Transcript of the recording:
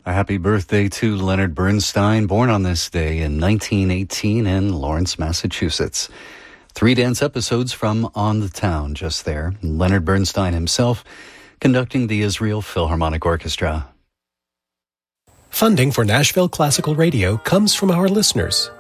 A happy birthday to Leonard Bernstein, born on this day in 1918 in Lawrence, Massachusetts. 3 dance episodes from On the Town just there. Leonard Bernstein himself conducting the Israel Philharmonic Orchestra. Funding for Nashville Classical Radio comes from our listeners,